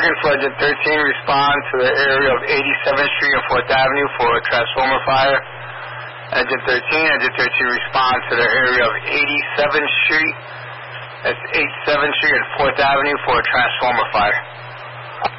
for Engine 13, respond to the area of 87th Street and 4th Avenue for a transformer fire. Engine 13, respond to the area of 87th Street, that's 87th Street and 4th Avenue for a transformer fire.